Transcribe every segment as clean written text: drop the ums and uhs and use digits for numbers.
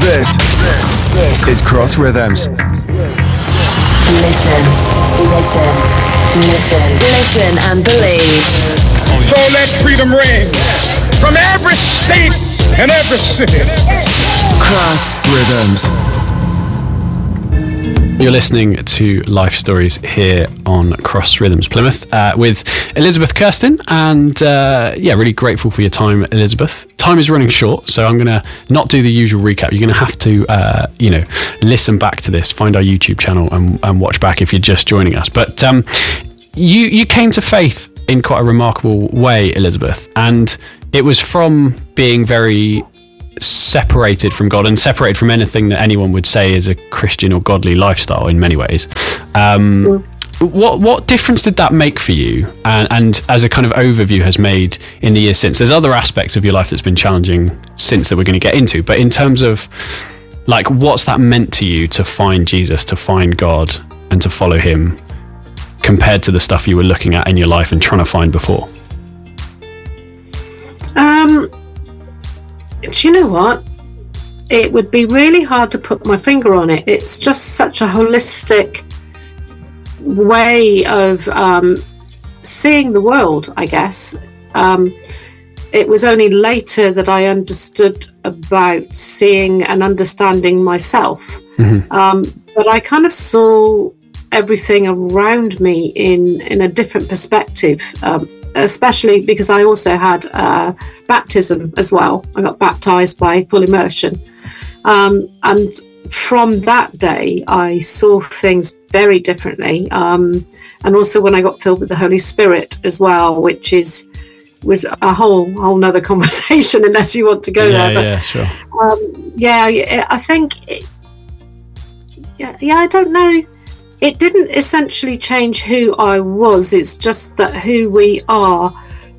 This is Cross Rhythms. Listen and believe. So let freedom ring from every state and every city. Cross Rhythms. You're listening to Life Stories here on Cross Rhythms Plymouth with Elizabeth Kirsten, and really grateful for your time, Elizabeth. Time is running short, so I'm going to not do the usual recap. You're going to have to, listen back to this, find our YouTube channel and watch back if you're just joining us. But you came to faith in quite a remarkable way, Elizabeth, and it was from being very separated from God and separated from anything that anyone would say is a Christian or godly lifestyle in many ways. What difference did that make for you, and as a kind of overview has made in the years since? There's other aspects of your life that's been challenging since that we're going to get into, but in terms of like what's that meant to you to find Jesus, to find God and to follow him, compared to the stuff you were looking at in your life and trying to find before? Do you know what? It would be really hard to put my finger on it. It's just such a holistic way of seeing the world, I guess. It was only later that I understood about seeing and understanding myself. But I kind of saw everything around me in a different perspective, especially because I also had baptism as well. I got baptized by full immersion. And from that day, I saw things very differently. And also when I got filled with the Holy Spirit as well, which was a whole nother conversation unless you want to go there. But, yeah, sure. I think, I don't know. It didn't essentially change who I was. It's just that who we are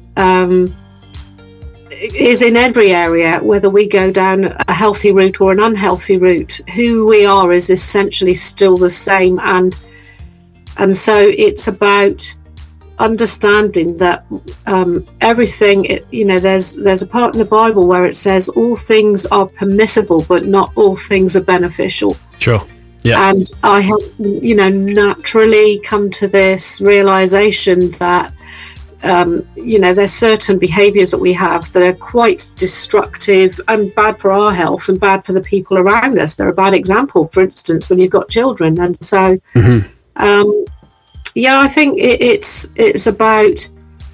is in every area, whether we go down a healthy route or an unhealthy route. Who we are is essentially still the same, and so it's about understanding that everything. There's a part in the Bible where it says all things are permissible, but not all things are beneficial. Sure. Yeah. And I have, naturally come to this realization that, there's certain behaviors that we have that are quite destructive and bad for our health and bad for the people around us. They're a bad example, for instance, when you've got children. And so, I think it's about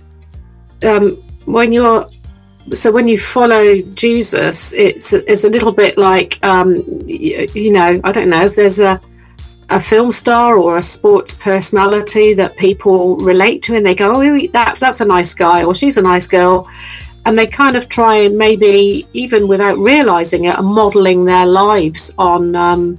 when you follow Jesus, it's a little bit like, I don't know if there's a film star or a sports personality that people relate to and they go, oh, that's a nice guy or she's a nice girl. And they kind of try and maybe even without realizing it are modeling their lives on them.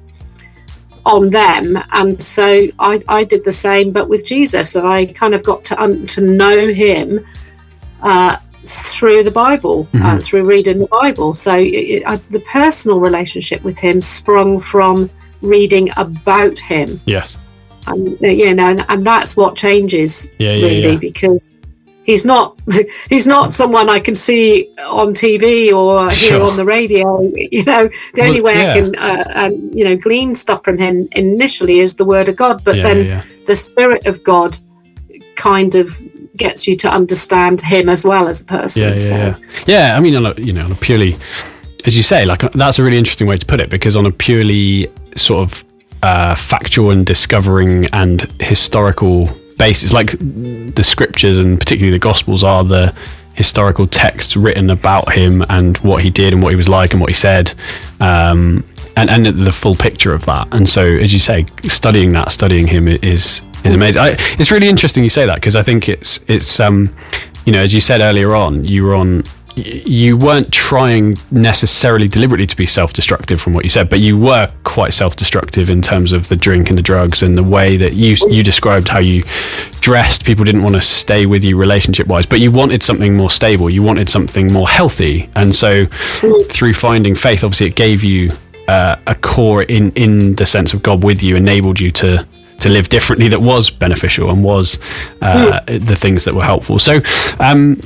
And so I did the same, but with Jesus, and I kind of got to know him through the Bible, through reading the Bible. So the personal relationship with him sprung from reading about him. Yes. And and that's what changes because he's not someone I can see on TV or hear on the radio. The only way I can glean stuff from him initially is the Word of God, but then the Spirit of God kind of gets you to understand him as well as a person. I mean, on a purely, as you say, like that's a really interesting way to put it, because on a purely sort of factual and discovering and historical basis, like the scriptures and particularly the Gospels are the historical texts written about him and what he did and what he was like and what he said, and the full picture of that. And so, as you say, studying him is amazing. It's really interesting you say that, because I think it's as you said earlier on, you weren't trying necessarily deliberately to be self-destructive from what you said, but you were quite self-destructive in terms of the drink and the drugs and the way that you described how you dressed. People didn't want to stay with you relationship-wise, but you wanted something more stable. You wanted something more healthy. And so through finding faith, obviously it gave you a core in the sense of God with you, enabled you to live differently, that was beneficial and was the things that were helpful. So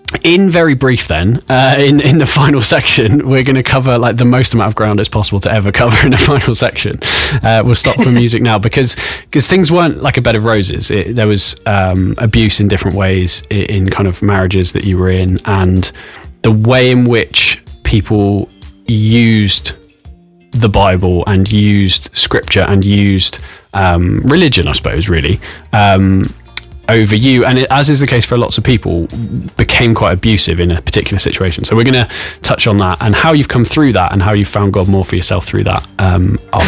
In very brief then, in the final section, we're going to cover like the most amount of ground as possible to ever cover in the final section. We'll stop for music now because things weren't like a bed of roses. There was abuse in different ways in kind of marriages that you were in, and the way in which people used the Bible and used scripture and used religion, I suppose, really, over you, and as is the case for lots of people, became quite abusive in a particular situation. So we're going to touch on that and how you've come through that and how you've found God more for yourself through that after